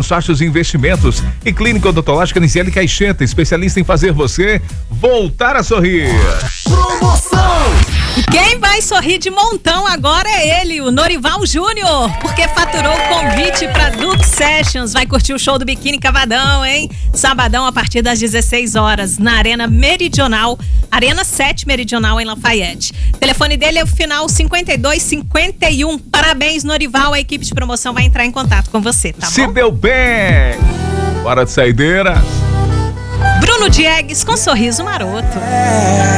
Consórcios e Investimentos. E Clínica Odontológica Niciele Caixeta, especialista em fazer você voltar a sorrir. Promoção! Quem vai sorrir de montão agora é ele, o Norival Júnior, porque faturou o convite para Duke Sessions. Vai curtir o show do Biquíni Cavadão, hein? Sabadão a partir das 16 horas na Arena Meridional, Arena 7 Meridional em Lafayette. O telefone dele é o final 5251. Parabéns, Norival. A equipe de promoção vai entrar em contato com você, tá bom? Se deu bem! Bora de saideira! Bruno Diegues com sorriso maroto.